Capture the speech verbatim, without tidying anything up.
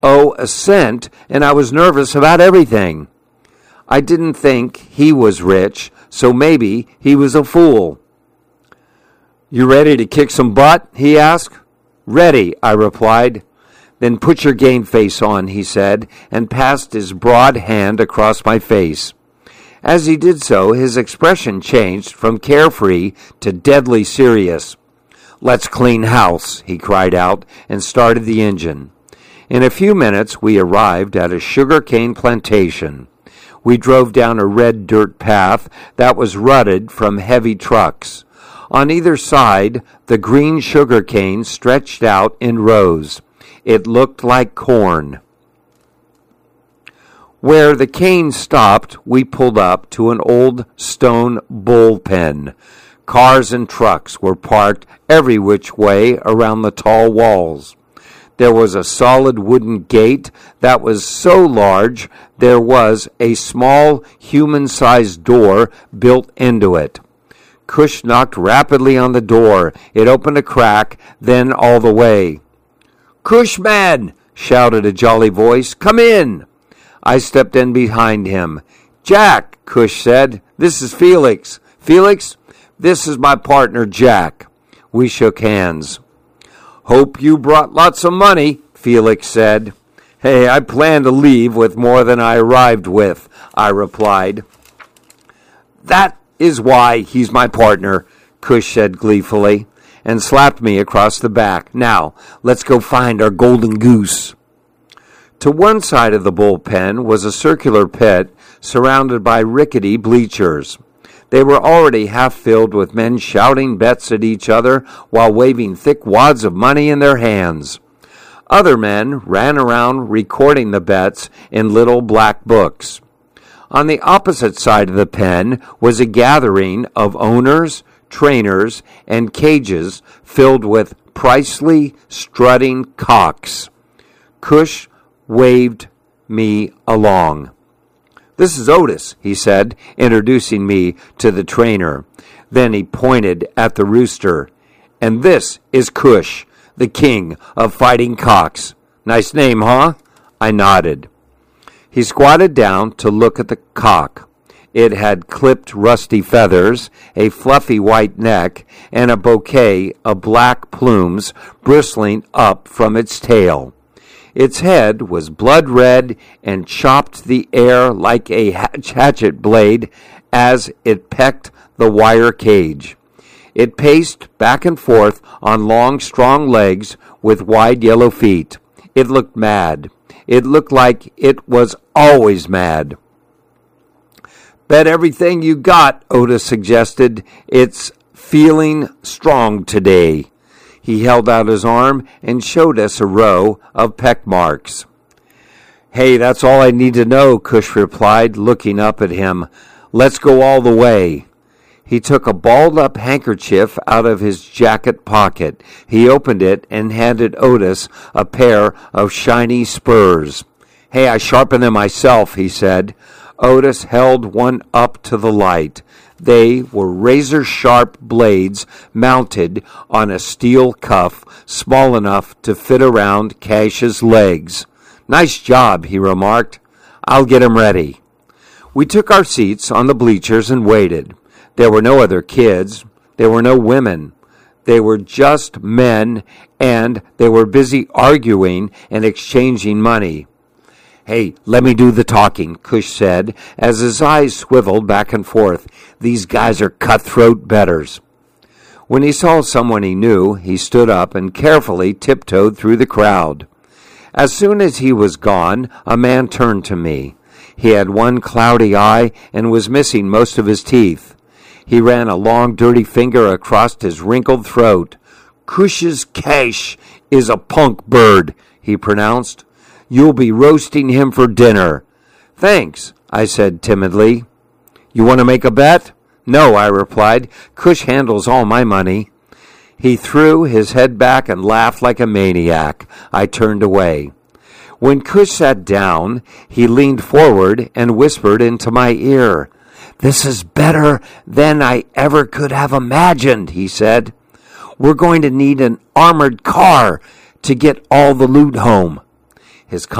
owe a cent, and I was nervous about everything. I didn't think he was rich, so maybe he was a fool. "You ready to kick some butt?" he asked. "Ready," I replied. "Then put your game face on," he said, and passed his broad hand across my face. As he did so, his expression changed from carefree to deadly serious. "Let's clean house," he cried out, and started the engine. In a few minutes, we arrived at a sugarcane plantation. We drove down a red dirt path that was rutted from heavy trucks. On either side, the green sugarcane stretched out in rows. It looked like corn. Where the cane stopped, we pulled up to an old stone bullpen. Cars and trucks were parked every which way around the tall walls. There was a solid wooden gate that was so large there was a small human-sized door built into it. Cush knocked rapidly on the door. It opened a crack, then all the way. "Cushman!" shouted a jolly voice. "Come in!" I stepped in behind him. "Jack," Cush said, "this is Felix. Felix, this is my partner, Jack." We shook hands. "Hope you brought lots of money," Felix said. "Hey, I plan to leave with more than I arrived with," I replied. "That is why he's my partner," Cush said gleefully, and slapped me across the back. "Now, let's go find our golden goose." To one side of the bullpen was a circular pit surrounded by rickety bleachers. They were already half filled with men shouting bets at each other while waving thick wads of money in their hands. Other men ran around recording the bets in little black books. On the opposite side of the pen was a gathering of owners, trainers, and cages filled with pricely strutting cocks. Cush waved me along. "This is Otis," he said, introducing me to the trainer. Then he pointed at the rooster. "And this is Cush, the king of fighting cocks. Nice name, huh?" I nodded. He squatted down to look at the cock. It had clipped rusty feathers, a fluffy white neck, and a bouquet of black plumes bristling up from its tail. Its head was blood red and chopped the air like a hatchet blade as it pecked the wire cage. It paced back and forth on long, strong legs with wide yellow feet. It looked mad. It looked like it was always mad. "Bet everything you got," Otis suggested. "It's feeling strong today." He held out his arm and showed us a row of peck marks. "Hey, that's all I need to know," Cush replied, looking up at him. "Let's go all the way." He took a balled-up handkerchief out of his jacket pocket. He opened it and handed Otis a pair of shiny spurs. "Hey, I sharpened them myself," he said. Otis held one up to the light. They were razor-sharp blades mounted on a steel cuff small enough to fit around Cash's legs. "Nice job," he remarked. "I'll get him ready." We took our seats on the bleachers and waited. There were no other kids. There were no women. They were just men, and they were busy arguing and exchanging money. "Hey, let me do the talking," Cush said, as his eyes swiveled back and forth. "These guys are cutthroat bettors." When he saw someone he knew, he stood up and carefully tiptoed through the crowd. As soon as he was gone, a man turned to me. He had one cloudy eye and was missing most of his teeth. He ran a long, dirty finger across his wrinkled throat. "Cush's Cash is a punk bird," he pronounced. "You'll be roasting him for dinner." "Thanks," I said timidly. "You want to make a bet?" "No," I replied. "Cush handles all my money." He threw his head back and laughed like a maniac. I turned away. When Cush sat down, he leaned forward and whispered into my ear. "This is better than I ever could have imagined," he said. "We're going to need an armored car to get all the loot home." His